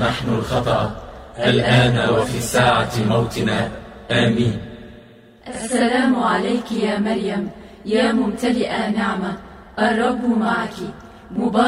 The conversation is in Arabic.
ونحن الخطأ الآن وفي ساعة موتنا. آمين. السلام عليك يا مريم، يا ممتلئة نعمة، الرب معك، مبارك